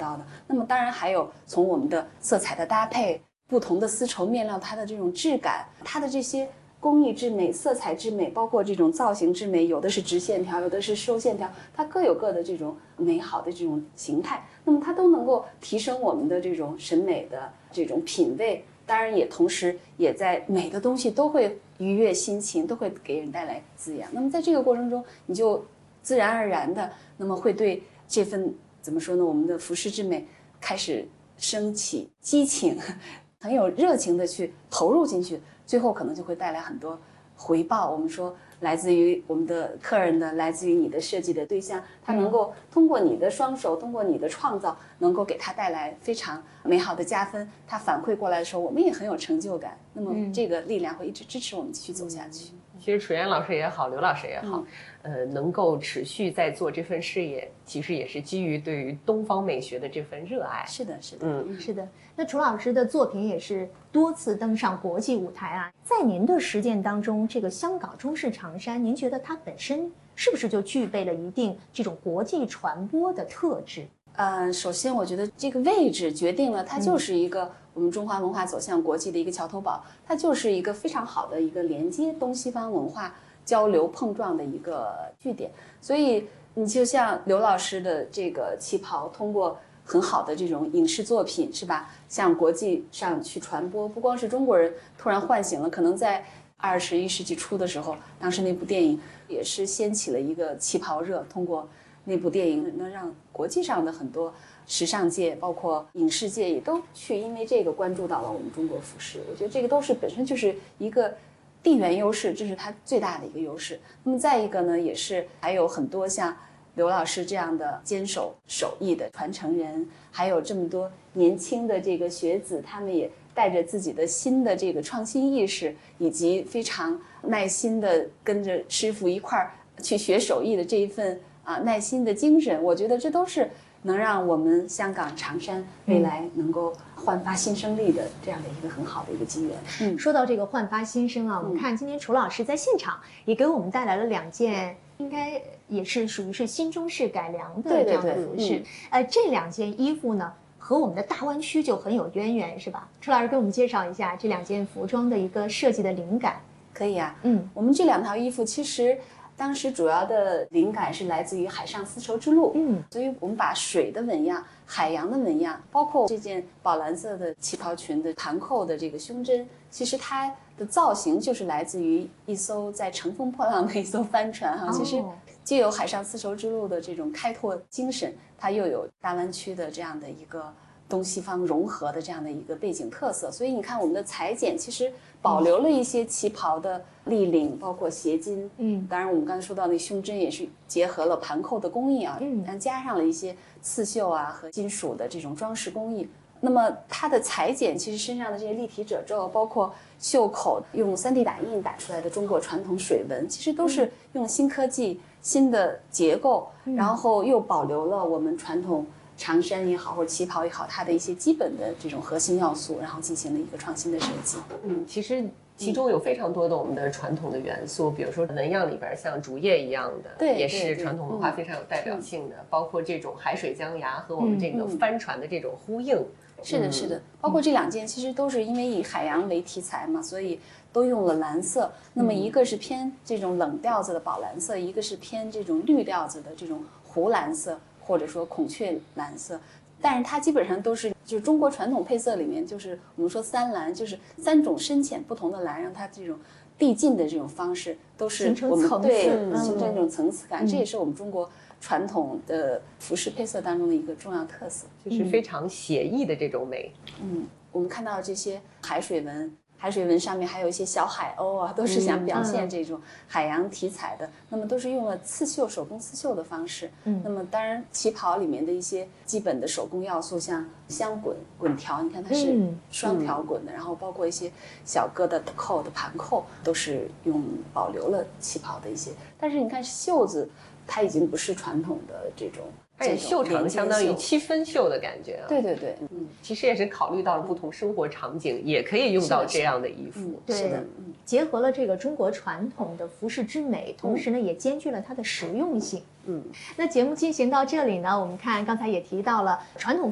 到的。那么当然还有从我们的色彩的搭配，不同的丝绸面料它的这种质感，它的这些工艺之美、色彩之美，包括这种造型之美，有的是直线条，有的是收线条，它各有各的这种美好的这种形态，那么它都能够提升我们的这种审美的这种品味，当然也同时也在美的东西都会愉悦心情，都会给人带来滋养。那么在这个过程中，你就自然而然的，那么会对这份怎么说呢，我们的服饰之美开始升起激情，很有热情的去投入进去，最后可能就会带来很多回报。我们说来自于我们的客人的，来自于你的设计的对象，他能够通过你的双手，通过你的创造，能够给他带来非常美好的加分。他反馈过来的时候，我们也很有成就感。那么这个力量会一直支持我们继续走下去。 其实楚源老师也好，刘老师也好，能够持续在做这份事业，其实也是基于对于东方美学的这份热爱。 是的，是的， 是的。那楚老师的作品也是多次登上国际舞台啊。在您的实践当中，这个香港中式长衫，您觉得它本身是不是就具备了一定这种国际传播的特质？ 首先我觉得这个位置决定了它就是一个我们中华文化走向国际的一个桥头堡，它就是一个非常好的一个连接东西方文化交流碰撞的一个据点。所以你就像刘老师的这个旗袍，通过很好的这种影视作品，是吧，向国际上去传播，不光是中国人突然唤醒了，可能在21世纪初的时候，当时那部电影也是掀起了一个旗袍热，通过那部电影能让国际上的很多时尚界包括影视界也都去因为这个关注到了我们中国服饰。我觉得这个都是本身就是一个地缘优势，这是它最大的一个优势。那么再一个呢，也是还有很多像刘老师这样的坚守手艺的传承人，还有这么多年轻的这个学子，他们也带着自己的新的这个创新意识，以及非常耐心的跟着师傅一块儿去学手艺的这一份耐心的精神，我觉得这都是能让我们香港长衫未来能够焕发新生力的这样的一个很好的一个机缘。 说到这个焕发新生啊，我们看今天楚老师在现场也给我们带来了2件，应该也是属于是新中式改良的这样的服饰。这2件衣服呢，和我们的大湾区就很有渊源，是吧？楚老师给我们介绍一下这2件服装的一个设计的灵感。 可以啊，我们这2套衣服其实当时主要的灵感是来自于海上丝绸之路，所以我们把水的纹样、海洋的纹样，包括这件宝蓝色的旗袍裙的盘扣的这个胸针，其实它的造型就是来自于一艘在乘风破浪的一艘帆船哈。其实既有海上丝绸之路的这种开拓精神，它又有大湾区的这样的一个东西方融合的这样的一个背景特色，所以你看我们的裁剪其实保留了一些旗袍的立领，包括斜襟，当然我们刚才说到那胸针也是结合了盘扣的工艺啊，加上了一些刺绣啊和金属的这种装饰工艺。那么它的裁剪其实身上的这些立体褶皱，包括袖口用3D 打印打出来的中国传统水纹，其实都是用新科技、新的结构，然后又保留了我们传统长衫也好或者旗袍也好，它的一些基本的这种核心要素，然后进行了一个创新的设计。 其实其中有非常多的我们的传统的元素，比如说纹样里边像竹叶一样的， 对， 也是传统文化非常有代表性的，包括这种海水江崖和我们这个帆船的这种呼应。 是的，是的，包括这2件其实都是因为以海洋为题材嘛，所以都用了蓝色。那么一个是偏这种冷调子的宝蓝色，一个是偏这种绿调子的这种湖蓝色，或者说孔雀蓝色。但是它基本上都是就是中国传统配色里面，就是我们说3蓝，就是3种深浅不同的蓝，让它这种递进的这种方式都是我们对形成这种层次感，这也是我们中国传统的服饰配色当中的一个重要特色， 就是非常写意的这种美。 我们看到这些海水纹上面还有一些小海鸥啊，都是想表现这种海洋题材的，那么都是用了刺绣手工刺绣的方式。那么当然旗袍里面的一些基本的手工要素，像香滚条，你看它是双条滚的，然后包括一些小疙瘩的扣的盘扣，都是保留了旗袍的一些。但是你看袖子，它已经不是传统的这种袖长相当于7分袖的感觉啊。 对对对， 其实也是考虑到了不同生活场景，也可以用到这样的衣服。 是的，结合了这个中国传统的服饰之美，同时呢也兼具了它的实用性。那节目进行到这里呢，我们看刚才也提到了传统